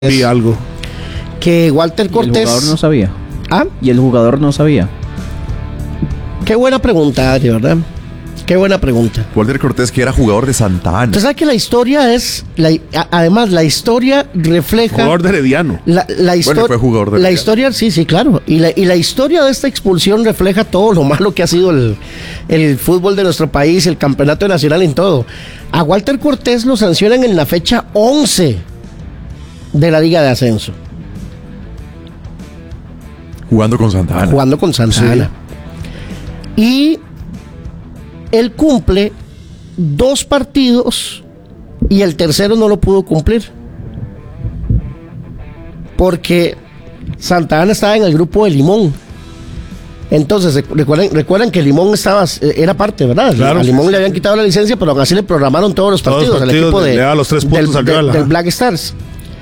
Vi algo. Que Walter Cortés... ¿Y el jugador no sabía? ¿Ah? ¿Y el jugador no sabía? Qué buena pregunta, Adri, ¿verdad? Qué buena pregunta. Walter Cortés, que era jugador de Santa Ana. Usted sabe que la historia es... además, la historia refleja... Jugador de Herediano. La Bueno, fue jugador de la Herediano. historia, sí, claro. Y la historia de esta expulsión refleja todo lo malo que ha sido el fútbol de nuestro país, el campeonato nacional en todo. A Walter Cortés lo sancionan en la fecha 11 de la Liga de Ascenso. Jugando con Santa Ana. Jugando con Santa Ana. Y él cumple 2 partidos y el tercero no lo pudo cumplir. Porque Santa Ana estaba en el grupo de Limón. Entonces, recuerdan que Limón era parte, ¿verdad? Claro. A Limón le habían quitado la licencia, pero aún así le programaron todos los partidos. Todos los al equipo partidos, le daba los 3 puntos al rival, del ajá. Black Stars.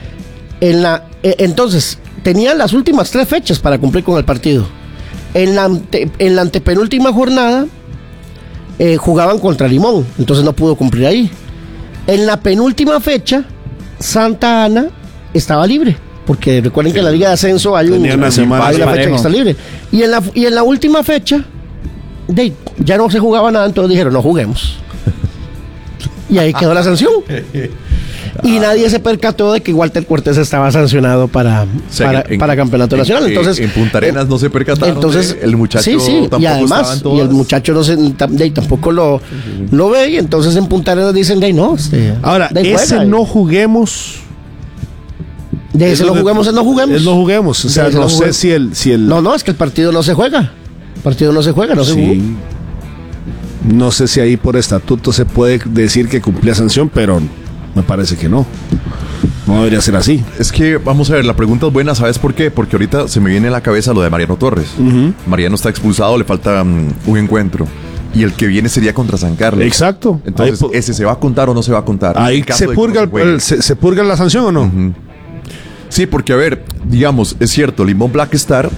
Entonces, tenían las últimas 3 fechas para cumplir con el partido. En la antepenúltima jornada jugaban contra Limón, entonces no pudo cumplir ahí. En la penúltima fecha, Santa Ana estaba libre, porque recuerden que en la Liga de Ascenso hay una semana hay una fecha parejo. que está libre. Y en la última fecha, ya no se jugaba nada, entonces dijeron, no juguemos. Y ahí quedó la sanción. Y nadie se percató de que Walter Cortés estaba sancionado para campeonato nacional. Entonces, en Punta Arenas no se percataron. Entonces, El muchacho sí, tampoco y estaba además, en todas. y el muchacho tampoco lo ve, y entonces en Punta Arenas dicen, no. Ahora, ese juega, no juguemos. de ese no juguemos, es no juguemos. Es no juguemos. O sea, De ese no no sé juguemos. si el. No, es que el partido no se juega. El partido no se juega, no se jugó. Sí. No sé si ahí por estatuto se puede decir que cumplía sanción, pero me parece que no. No debería ser así. Es que, vamos a ver, la pregunta es buena, ¿sabes por qué? Porque ahorita se me viene a la cabeza lo de Mariano Torres. Mariano está expulsado, le falta un encuentro. Y el que viene sería contra San Carlos. Exacto. Entonces, Ahí, ¿ese se va a contar o no se va a contar? ahí En caso se de que purga, no se juegue. se purga la sanción o no. Ujú. Sí, porque a ver, digamos, es cierto, Limón Black Star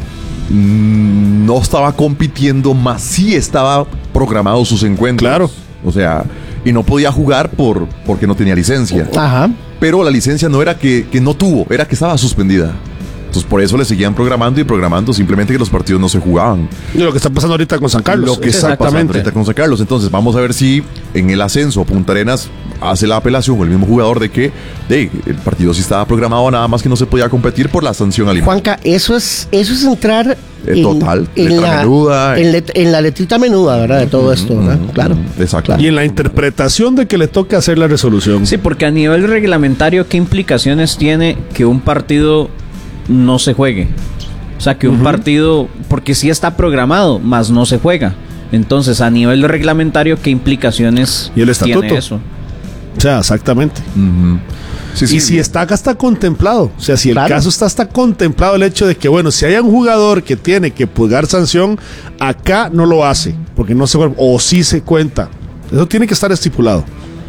no estaba compitiendo, más sí estaba programado sus encuentros. Claro. O sea, y no podía jugar porque no tenía licencia. Ajá. Pero la licencia no era que no tuvo, era que estaba suspendida. Entonces por eso le seguían programando, simplemente que los partidos no se jugaban. Y lo que está pasando ahorita con San Carlos. Lo que está pasando ahorita con San Carlos. Entonces vamos a ver si en el ascenso Punta Arenas hace la apelación con el mismo jugador de que el partido sí estaba programado, nada más que no se podía competir por la sanción al Limón. Juanca, eso es entrar Total, letra menuda. en la letrita menuda, ¿verdad? De todo esto, ¿verdad? Claro. Exacto. Claro. Y en la interpretación de que le toca hacer la resolución. Sí, porque a nivel reglamentario, ¿qué implicaciones tiene que un partido no se juegue? O sea, que un partido, porque sí está programado, más no se juega. Entonces, a nivel reglamentario, ¿qué implicaciones ¿Y el estatuto? tiene eso? O sea, exactamente. Ujú. Sí, sí, Y si está acá, está contemplado. O sea, si el Claro. caso está contemplado el hecho de que, bueno, si hay un jugador que tiene que purgar sanción, acá no lo hace, porque no se juega, o sí se cuenta. Eso tiene que estar estipulado.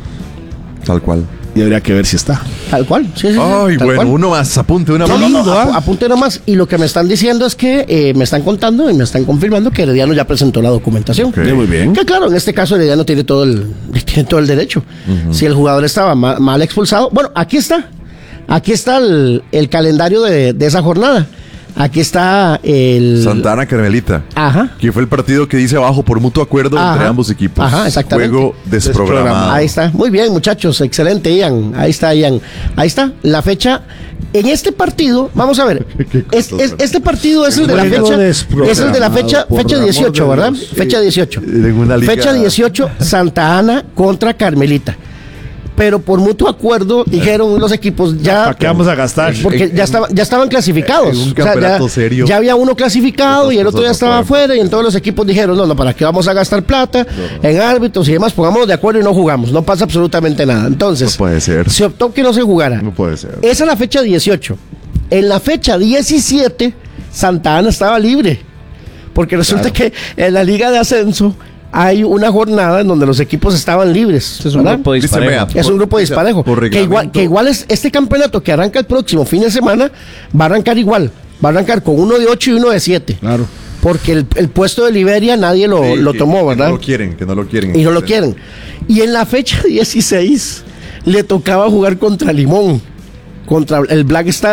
Tal cual. Y habría que ver si está. Tal cual. Sí, Ay, tal bueno, cual. uno más, apunte una No, más. lindo, ¿ah? apunte nomás. Y lo que me están diciendo es que me están contando y me están confirmando que Herediano ya presentó la documentación. Ok. Muy bien. Que claro, en este caso Herediano tiene todo el derecho. Si el jugador estaba mal expulsado. Bueno, aquí está. Aquí está el calendario de esa jornada. Aquí está el... Santa Ana Carmelita. Ajá. Que fue el partido que dice abajo por mutuo acuerdo Ajá. entre ambos equipos. Ajá, exactamente. Juego desprogramado. Ahí está. Muy bien, muchachos. Excelente, Ian. Ahí está, Ian. Ahí está. La fecha. En este partido, vamos a ver. Qué cosas, Este partido es el de la Juego fecha. desprogramado, Es el de la fecha por amor 18, de ¿verdad? Dios. Fecha 18. En una liga- Fecha 18, Santa Ana contra Carmelita. Pero por mutuo acuerdo dijeron los equipos ya. ¿Para qué vamos a gastar? Porque ya estaban clasificados. En un campeonato serio. Ya había uno clasificado y el Estas otro ya cosas no estaba pueden afuera. Y entonces los equipos dijeron: no, ¿para qué vamos a gastar plata en árbitros y demás? Pongámonos de acuerdo y no jugamos. No pasa absolutamente nada. Entonces, No puede ser. se optó que no se jugara. No puede ser. Esa es la fecha 18. En la fecha 17, Santa Ana estaba libre. Porque resulta que en la Liga de Ascenso hay una jornada en donde los equipos estaban libres. Es un ¿verdad? grupo Dice, disparejo. vea, Es un grupo disparejo. por Que reglamento. igual es este campeonato que arranca el próximo fin de semana, va a arrancar igual. Va a arrancar con uno de 8 y uno de 7. Claro. Porque el puesto de Liberia nadie lo Sí, tomó, que ¿verdad? Que no lo quieren. Y no lo quieren. Y en la fecha 16 le tocaba jugar contra Limón. contra el Black Star